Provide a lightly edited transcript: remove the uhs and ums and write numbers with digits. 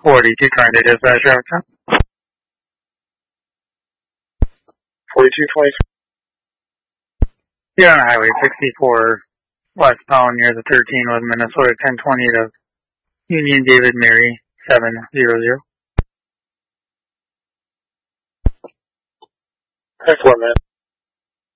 42 trying to dispatch out. 4220. You're on Highway 64 westbound near the 13 with Minnesota 1020 to Union David Mary 700. Excellent, man.